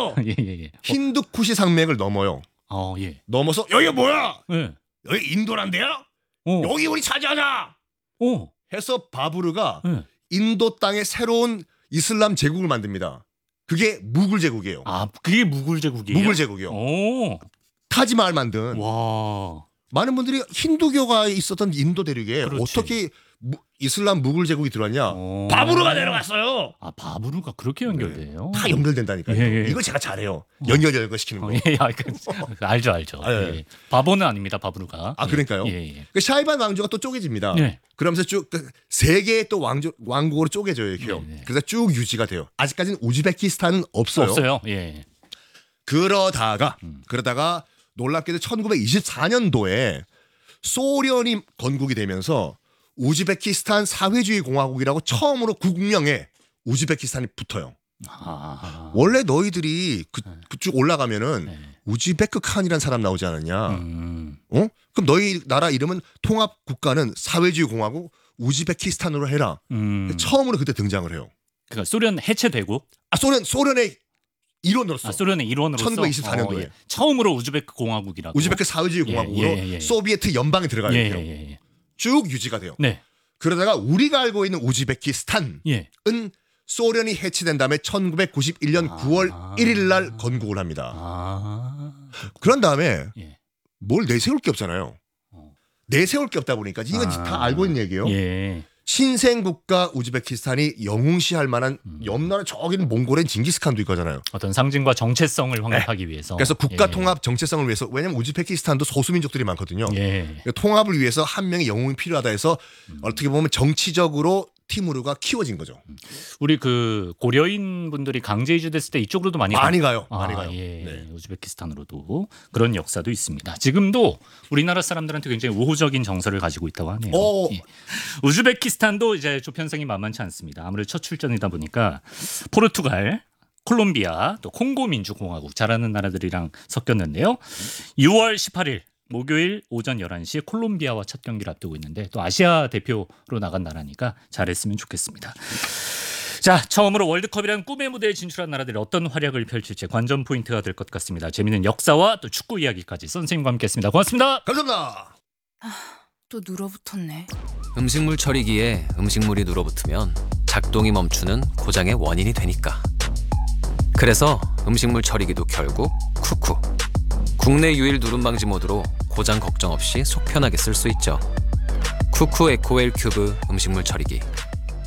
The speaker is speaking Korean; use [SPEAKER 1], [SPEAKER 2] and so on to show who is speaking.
[SPEAKER 1] 넘어요.
[SPEAKER 2] 예.
[SPEAKER 1] 힌두쿠시 산맥을 넘어요.
[SPEAKER 2] 예.
[SPEAKER 1] 넘어서 여기 뭐야?
[SPEAKER 2] 예.
[SPEAKER 1] 여기 인도란데요? 여기 우리 차지하자. 해서 바부르가
[SPEAKER 2] 예.
[SPEAKER 1] 인도 땅에 새로운 이슬람 제국을 만듭니다. 그게 무굴 제국이에요.
[SPEAKER 2] 그게 무굴 제국이에요?
[SPEAKER 1] 무굴 제국이요.
[SPEAKER 2] 오.
[SPEAKER 1] 타지마을 만든.
[SPEAKER 2] 와.
[SPEAKER 1] 많은 분들이 힌두교가 있었던 인도 대륙에
[SPEAKER 2] 그렇지.
[SPEAKER 1] 어떻게 이슬람 무굴 제국이 들어왔냐? 바부르가 내려갔어요.
[SPEAKER 2] 바부르가 그렇게 연결돼요?
[SPEAKER 1] 다 연결된다니까요.
[SPEAKER 2] 예.
[SPEAKER 1] 이걸 제가 잘해요. 연결시키는 거.
[SPEAKER 2] 알죠.
[SPEAKER 1] 예.
[SPEAKER 2] 바보는 아닙니다, 바부르가.
[SPEAKER 1] 그러니까요.
[SPEAKER 2] 예.
[SPEAKER 1] 그 샤이반 왕조가 또 쪼개집니다.
[SPEAKER 2] 예.
[SPEAKER 1] 그러면서 쭉 세 개의 또 왕국으로 쪼개져요. 이렇게요. 그래서 쭉 유지가 돼요. 아직까지는 우즈베키스탄은 없어요.
[SPEAKER 2] 예.
[SPEAKER 1] 그러다가 놀랍게도 1924년도에 소련이 건국이 되면서 우즈베키스탄 사회주의 공화국이라고 처음으로 국명에 우즈베키스탄이 붙어요. 원래 너희들이 그쪽 올라가면은 우즈베크 칸이라는 사람 나오지 않았냐? 그럼 너희 나라 이름은 통합 국가는 사회주의 공화국 우즈베키스탄으로 해라. 처음으로 그때 등장을 해요.
[SPEAKER 2] 그러니까 소련 해체되고
[SPEAKER 1] 소련의 일원으로서.
[SPEAKER 2] 소련의 일원으로서
[SPEAKER 1] 1924년도에
[SPEAKER 2] 처음으로 우즈베크 공화국이라고.
[SPEAKER 1] 우즈베크 사회주의 공화국으로 소비에트 연방에 들어가요. 쭉 유지가 돼요.
[SPEAKER 2] 네.
[SPEAKER 1] 그러다가 우리가 알고 있는 우즈베키스탄은 소련이 해체된 다음에 1991년 9월 1일 날 건국을 합니다. 그런 다음에 뭘 내세울 게 없잖아요. 내세울 게 없다 보니까 이건 다 알고 있는 얘기예요. 신생국가 우즈베키스탄이 영웅시할 만한 옆나라 저기는 몽골엔 징기스칸도 있거잖아요.
[SPEAKER 2] 어떤 상징과 정체성을 확립하기 위해서.
[SPEAKER 1] 그래서 국가 통합 정체성을 위해서 왜냐하면 우즈베키스탄도 소수민족들이 많거든요. 통합을 위해서 한 명의 영웅이 필요하다 해서 어떻게 보면 정치적으로 티무르가 키워진 거죠.
[SPEAKER 2] 우리 그 고려인 분들이 강제 이주됐을 때 이쪽으로도 많이
[SPEAKER 1] 가요.
[SPEAKER 2] 우즈베키스탄으로도 그런 역사도 있습니다. 지금도 우리나라 사람들한테 굉장히 우호적인 정서를 가지고 있다고 하네요. 우즈베키스탄도 이제 조편성이 만만치 않습니다. 아무래도 첫 출전이다 보니까 포르투갈, 콜롬비아, 또 콩고 민주공화국 잘하는 나라들이랑 섞였는데요. 6월 18일 목요일 오전 11시에 콜롬비아와 첫 경기를 앞두고 있는데 또 아시아 대표로 나간 나라니까 잘했으면 좋겠습니다. 자, 처음으로 월드컵이라는 꿈의 무대에 진출한 나라들이 어떤 활약을 펼칠지 관전 포인트가 될 것 같습니다. 재미있는 역사와 또 축구 이야기까지 선생님과 함께했습니다. 고맙습니다.
[SPEAKER 1] 감사합니다.
[SPEAKER 3] 또 눌어붙었네.
[SPEAKER 4] 음식물 처리기에 음식물이 눌어붙으면 작동이 멈추는 고장의 원인이 되니까. 그래서 음식물 처리기도 결국 쿠쿠. 국내 유일 누름 방지 모드로 고장 걱정 없이 속 편하게 쓸 수 있죠. 쿠쿠 에코웰 큐브 음식물 처리기.